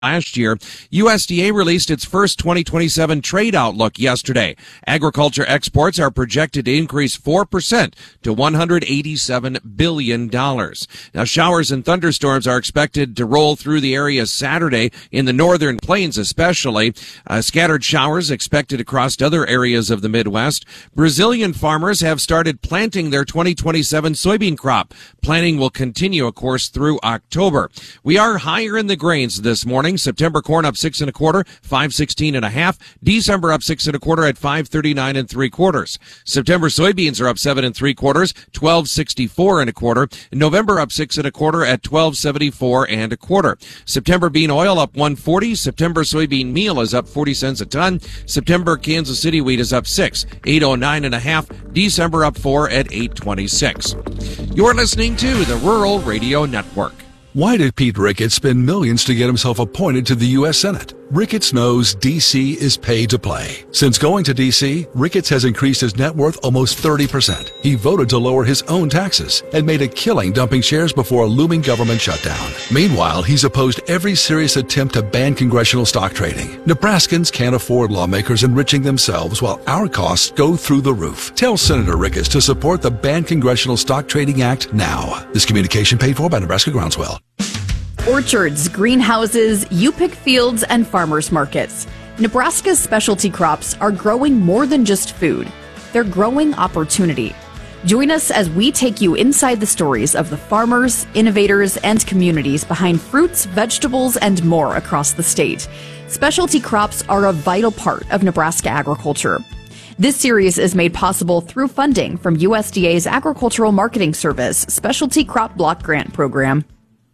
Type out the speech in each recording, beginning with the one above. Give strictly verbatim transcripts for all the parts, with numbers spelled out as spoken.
last year. U S D A released its first twenty twenty-seven trade outlook yesterday. Agriculture exports are projected to increase four percent to one hundred eighty-seven billion dollars. Now, showers and thunderstorms are expected to roll through the area Saturday in the northern plains especially. Uh, scattered showers expected across other areas of the Midwest. Brazilian farmers have started planting their twenty twenty-seven soybean crop. Planting will continue, of course, through October. We are higher in the grains this morning. September corn up six and a quarter, five sixteen and a half. December up six and a quarter at five thirty-nine and three quarters. September soybeans are up seven and three quarters, twelve sixty-four and a quarter. November up six and a quarter at twelve seventy-four and a quarter. September bean oil up one forty. September soybean meal is up forty cents a ton. September Kansas City wheat is up six, eight oh nine and a half. December up four at eight twenty-six. You're listening to the Rural Radio Network. Why did Pete Ricketts spend millions to get himself appointed to the U S Senate? Ricketts knows D C is pay to play. Since going to D C, Ricketts has increased his net worth almost thirty percent. He voted to lower his own taxes and made a killing dumping shares before a looming government shutdown. Meanwhile, he's opposed every serious attempt to ban congressional stock trading. Nebraskans can't afford lawmakers enriching themselves while our costs go through the roof. Tell Senator Ricketts to support the Ban Congressional Stock Trading Act now. This communication paid for by Nebraska Groundswell. Orchards, greenhouses, U-pick fields, and farmers markets. Nebraska's specialty crops are growing more than just food. They're growing opportunity. Join us as we take you inside the stories of the farmers, innovators, and communities behind fruits, vegetables, and more across the state. Specialty crops are a vital part of Nebraska agriculture. This series is made possible through funding from U S D A's Agricultural Marketing Service Specialty Crop Block Grant Program.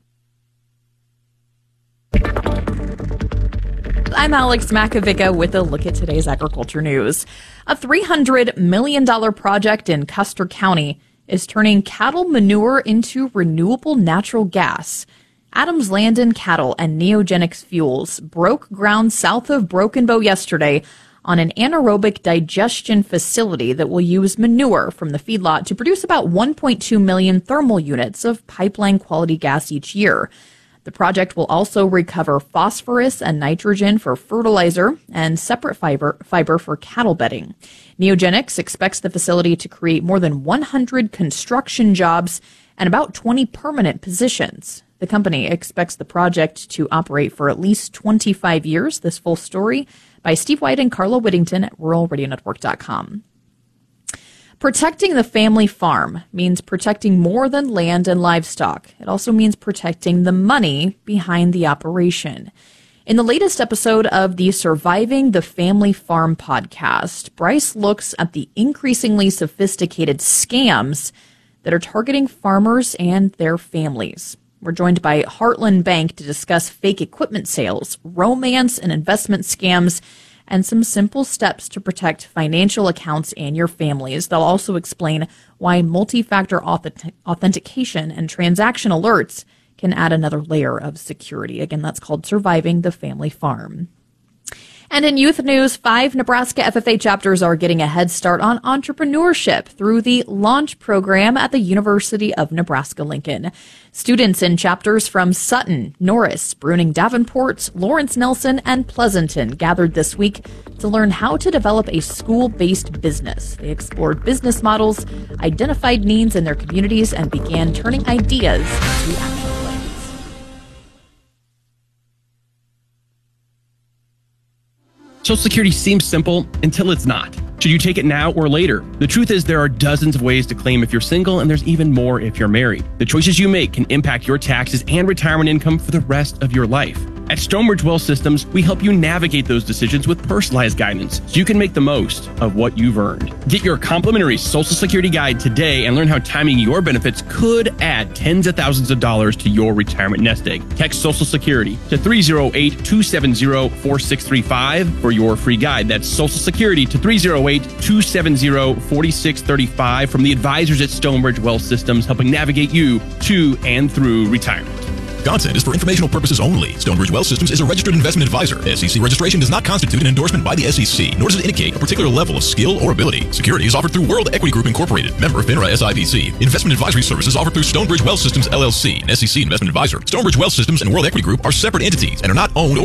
I'm Alex Makovica with a look at today's agriculture news. A three hundred million dollars project in Custer County is turning cattle manure into renewable natural gas. Adams Land and Cattle and Neogenics Fuels broke ground south of Broken Bow yesterday on an anaerobic digestion facility that will use manure from the feedlot to produce about one point two million thermal units of pipeline quality gas each year. The project will also recover phosphorus and nitrogen for fertilizer and separate fiber, fiber for cattle bedding. Neogenics expects the facility to create more than one hundred construction jobs and about twenty permanent positions. The company expects the project to operate for at least twenty-five years. This full story by Steve White and Carla Whittington at rural radio network dot com. Protecting the family farm means protecting more than land and livestock. It also means protecting the money behind the operation. In the latest episode of the Surviving the Family Farm podcast, Bryce looks at the increasingly sophisticated scams that are targeting farmers and their families. We're joined by Heartland Bank to discuss fake equipment sales, romance and investment scams, and some simple steps to protect financial accounts and your families. They'll also explain why multi-factor authentic- authentication and transaction alerts can add another layer of security. Again, that's called Surviving the Family Farm. And in youth news, five Nebraska F F A chapters are getting a head start on entrepreneurship through the Launch program at the University of Nebraska-Lincoln. Students in chapters from Sutton, Norris, Bruning Davenport, Lawrence Nelson, and Pleasanton gathered this week to learn how to develop a school-based business. They explored business models, identified needs in their communities, and began turning ideas into action plans. Social Security seems simple until it's not. Should you take it now or later? The truth is there are dozens of ways to claim if you're single, and there's even more if you're married. The choices you make can impact your taxes and retirement income for the rest of your life. At Stonebridge Wealth Systems, we help you navigate those decisions with personalized guidance so you can make the most of what you've earned. Get your complimentary Social Security guide today and learn how timing your benefits could add tens of thousands of dollars to your retirement nest egg. Text Social Security to three oh eight, two seven oh, four six three five for your free guide. That's Social Security to three oh eight, two seven oh, four six three five from the advisors at Stonebridge Wealth Systems, helping navigate you to and through retirement. content is for informational purposes only. Stonebridge Wealth Systems is a registered investment advisor. S E C registration does not constitute an endorsement by the S E C, nor does it indicate a particular level of skill or ability. Security is offered through World Equity Group Incorporated, member FINRA S I P C. Investment advisory services offered through Stonebridge Wealth Systems L L C, an S E C investment advisor. Stonebridge Wealth Systems and World Equity Group are separate entities and are not owned or